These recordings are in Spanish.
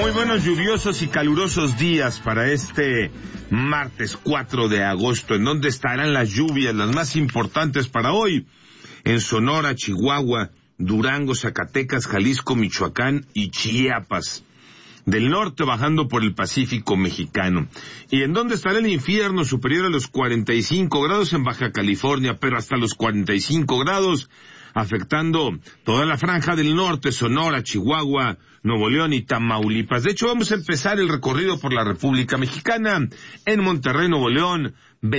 Muy buenos, lluviosos y calurosos días para este martes 4 de agosto. ¿En dónde estarán las lluvias, las más importantes para hoy? En Sonora, Chihuahua, Durango, Zacatecas, Jalisco, Michoacán y Chiapas. Del norte bajando por el Pacífico mexicano. ¿Y en dónde estará el infierno superior a los 45 grados? En Baja California, pero hasta los 45 grados, afectando toda la franja del norte, Sonora, Chihuahua, Nuevo León y Tamaulipas. De hecho, vamos a empezar el recorrido por la República Mexicana. En Monterrey, Nuevo León,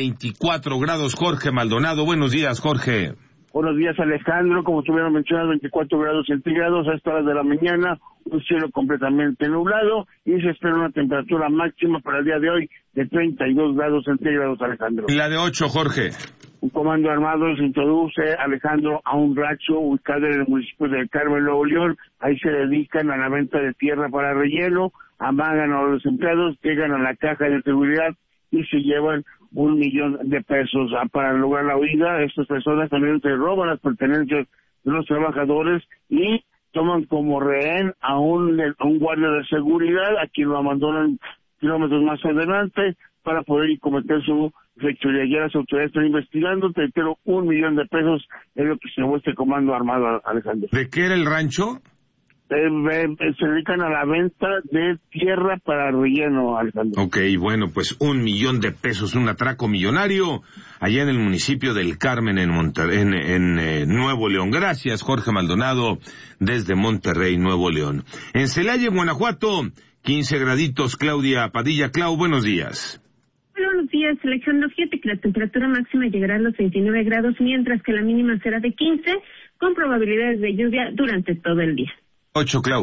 24 grados. Jorge Maldonado, buenos días, Jorge. Buenos días, Alejandro. Como estuvieron mencionando, 24 grados centígrados a esta hora de la mañana, un cielo completamente nublado y se espera una temperatura máxima para el día de hoy de 32 grados centígrados, Alejandro. ¿Y la de 8, Jorge? Un comando armado se introduce, Alejandro, a un rancho ubicado en el municipio del Carmen, Nuevo León. Ahí se dedican a la venta de tierra para relleno, amagan a los empleados, llegan a la caja de seguridad y se llevan $1,000,000 para lograr la huida. Estas personas también se roban las pertenencias de los trabajadores y toman como rehén a un guardia de seguridad, a quien lo abandonan kilómetros más adelante para poder cometer su fechoría. Ya las autoridades están investigando, pero $1,000,000 es lo que se llevó este comando armado, Alejandro. ¿De qué era el rancho? Se dedican a la venta de tierra para relleno, Alejandro. Ok, bueno, pues $1,000,000, un atraco millonario allá en el municipio del Carmen, en Nuevo León. Gracias, Jorge Maldonado, desde Monterrey, Nuevo León. En Celaya, en Guanajuato, 15 graditos. Claudia Padilla. Clau, buenos días. Buenos días, Alejandro. Fíjate que la temperatura máxima llegará a los 29 grados, mientras que la mínima será de 15, con probabilidades de lluvia durante todo el día. 8, Clau.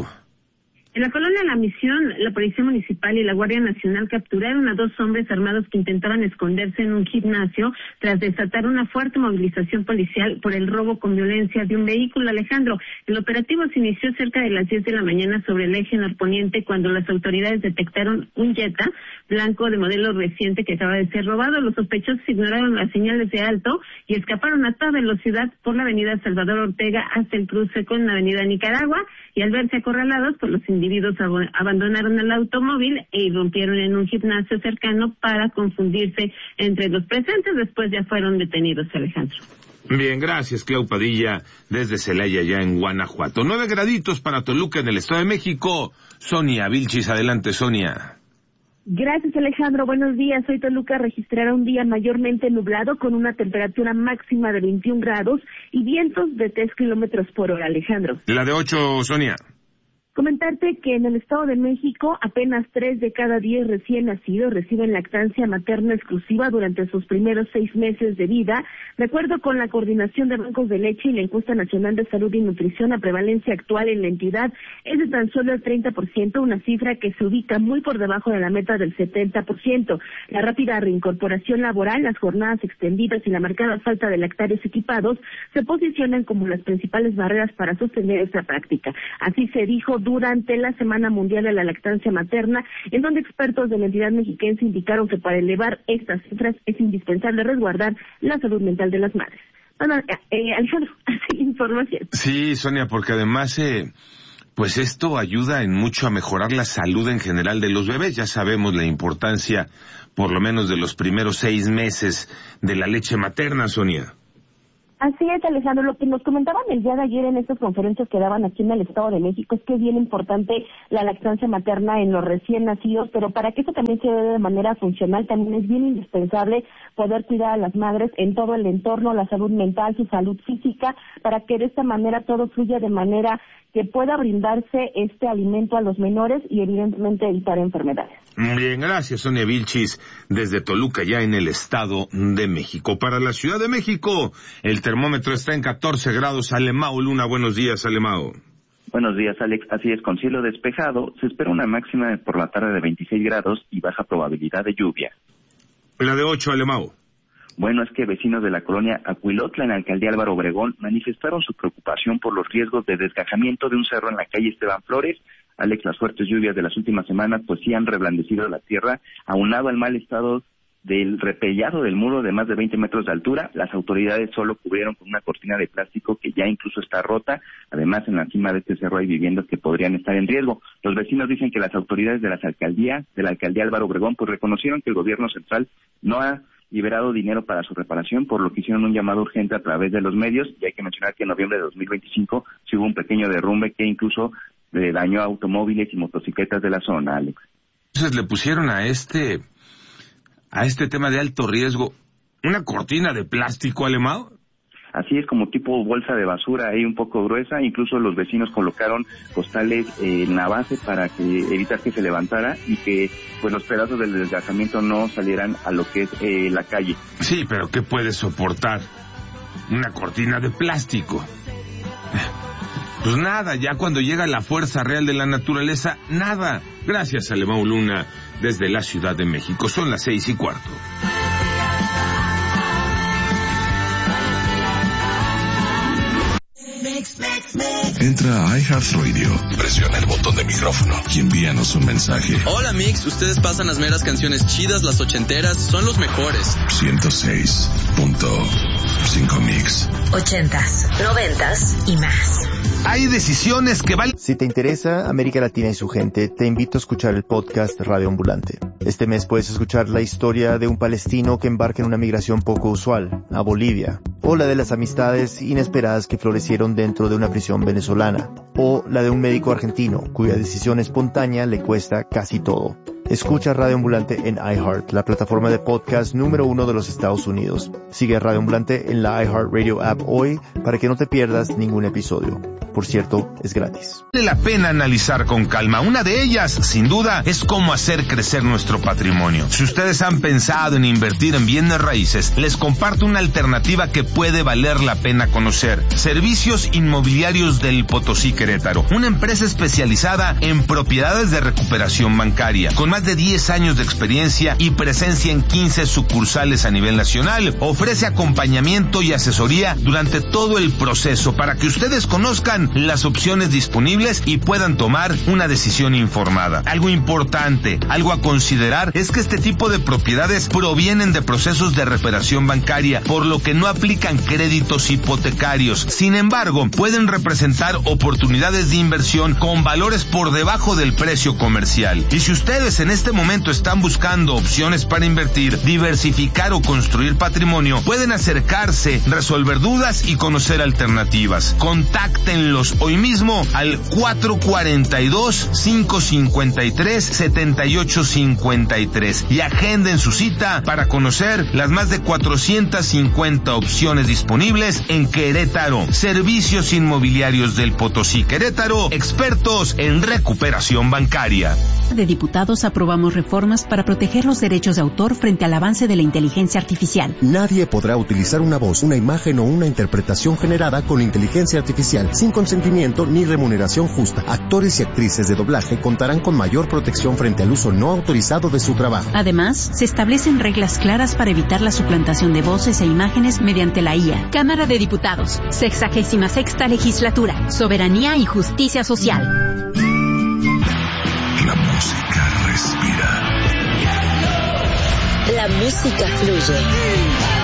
En la colonia La Misión, la Policía Municipal y la Guardia Nacional capturaron a 2 hombres armados que intentaban esconderse en un gimnasio tras desatar una fuerte movilización policial por el robo con violencia de un vehículo, Alejandro. El operativo se inició cerca de las 10 de la mañana sobre el eje norponiente cuando las autoridades detectaron un Jetta blanco de modelo reciente que acaba de ser robado. Los sospechosos ignoraron las señales de alto y escaparon a toda velocidad por la avenida Salvador Ortega hasta el cruce con la avenida Nicaragua, y al verse acorralados por los individuos abandonaron el automóvil e irrumpieron en un gimnasio cercano para confundirse entre los presentes. Después ya fueron detenidos, Alejandro. Bien, gracias, Clau Padilla, desde Celaya, ya en Guanajuato. 9 graditos para Toluca, en el Estado de México. Sonia Vilchis, adelante, Sonia. Gracias, Alejandro. Buenos días. Hoy Toluca registrará un día mayormente nublado con una temperatura máxima de 21 grados y vientos de 3 kilómetros por hora, Alejandro. La de 8, Sonia. Comentarte que en el Estado de México apenas 3 de cada 10 recién nacidos reciben lactancia materna exclusiva durante sus primeros 6 meses de vida. De acuerdo con la Coordinación de Bancos de Leche y la Encuesta Nacional de Salud y Nutrición, la prevalencia actual en la entidad es de tan solo el 30%, una cifra que se ubica muy por debajo de la meta del 70%. La rápida reincorporación laboral, las jornadas extendidas y la marcada falta de lactarios equipados se posicionan como las principales barreras para sostener esta práctica. Así se dijo durante la Semana Mundial de la Lactancia Materna, en donde expertos de la entidad mexiquense indicaron que para elevar estas cifras es indispensable resguardar la salud mental de las madres. Alejandro, información. Sí, Sonia, porque además, pues esto ayuda en mucho a mejorar la salud en general de los bebés. Ya sabemos la importancia, por lo menos de los primeros 6 meses de la leche materna, Sonia. Así es, Alejandro. Lo que nos comentaban el día de ayer en estas conferencias que daban aquí en el Estado de México es que es bien importante la lactancia materna en los recién nacidos, pero para que eso también se dé de manera funcional, también es bien indispensable poder cuidar a las madres en todo el entorno, la salud mental, su salud física, para que de esta manera todo fluya de manera que pueda brindarse este alimento a los menores y evidentemente evitar enfermedades. Bien, gracias, Sonia Vilchis, desde Toluca, ya en el Estado de México. Para la Ciudad de México, el termómetro está en 14 grados. Alemao Luna, buenos días, Alemao. Buenos días, Alex. Así es, con cielo despejado, se espera una máxima por la tarde de 26 grados y baja probabilidad de lluvia. La de 8, Alemao. Bueno, es que vecinos de la colonia Acuilotla, en la alcaldía Álvaro Obregón, manifestaron su preocupación por los riesgos de desgajamiento de un cerro en la calle Esteban Flores. Alex, las fuertes lluvias de las últimas semanas pues sí han reblandecido la tierra, aunado al mal estado del repellado del muro de más de 20 metros de altura. Las autoridades solo cubrieron con una cortina de plástico que ya incluso está rota. Además, en la cima de este cerro hay viviendas que podrían estar en riesgo. Los vecinos dicen que las autoridades de la alcaldía Álvaro Obregón, pues reconocieron que el gobierno central no ha liberado dinero para su reparación, por lo que hicieron un llamado urgente a través de los medios. Y hay que mencionar que en noviembre de 2025 sí hubo un pequeño derrumbe que incluso dañó a automóviles y motocicletas de la zona, Alex. Entonces le pusieron a este tema de alto riesgo una cortina de plástico, Alemão. Así es, como tipo bolsa de basura ahí un poco gruesa. Incluso los vecinos colocaron costales en la base para evitar que se levantara y que pues los pedazos del desgajamiento no salieran a lo que es la calle. Sí, pero ¿qué puede soportar una cortina de plástico? Pues nada, ya cuando llega la fuerza real de la naturaleza, nada. Gracias, Alemão Luna, desde la Ciudad de México. Son las 6:15. Entra a iHeartRadio, presiona el botón de micrófono y envíanos un mensaje. Hola Mix, ustedes pasan las meras canciones chidas, las ochenteras, son los mejores. 106.5 Mix. 80s, 90s y más. Hay decisiones que valen. Si te interesa América Latina y su gente, te invito a escuchar el podcast Radio Ambulante. Este mes puedes escuchar la historia de un palestino que embarca en una migración poco usual, a Bolivia, o la de las amistades inesperadas que florecieron dentro de una prisión venezolana, o la de un médico argentino cuya decisión espontánea le cuesta casi todo. Escucha Radio Ambulante en iHeart, la plataforma de podcast número 1 de los Estados Unidos. Sigue Radio Ambulante en la iHeartRadio app hoy para que no te pierdas ningún episodio. Por cierto, es gratis. Vale la pena analizar con calma. Una de ellas, sin duda, es cómo hacer crecer nuestro patrimonio. Si ustedes han pensado en invertir en bienes raíces, les comparto una alternativa que puede valer la pena conocer. Servicios Inmobiliarios del Potosí Querétaro, una empresa especializada en propiedades de recuperación bancaria, con más de 10 años de experiencia y presencia en 15 sucursales a nivel nacional. Ofrece acompañamiento y asesoría durante todo el proceso para que ustedes conozcan las opciones disponibles y puedan tomar una decisión informada. Algo importante, algo a considerar, es que este tipo de propiedades provienen de procesos de recuperación bancaria, por lo que no aplican créditos hipotecarios. Sin embargo, pueden representar oportunidades de inversión con valores por debajo del precio comercial. Y si ustedes en este momento están buscando opciones para invertir, diversificar o construir patrimonio, pueden acercarse, resolver dudas y conocer alternativas. Contáctenlos hoy mismo al 442-553-7853 y agenden su cita para conocer las más de 450 opciones disponibles en Querétaro. Servicios Inmobiliarios del Potosí Querétaro, expertos en recuperación bancaria. De diputados aprobamos reformas para proteger los derechos de autor frente al avance de la inteligencia artificial. Nadie podrá utilizar una voz, una imagen o una interpretación generada con inteligencia artificial sin consentimiento ni remuneración justa. Actores y actrices de doblaje contarán con mayor protección frente al uso no autorizado de su trabajo. Además, se establecen reglas claras para evitar la suplantación de voces e imágenes mediante la IA. Cámara de Diputados, 66ª Legislatura, Soberanía y Justicia Social. La música respira. La música fluye.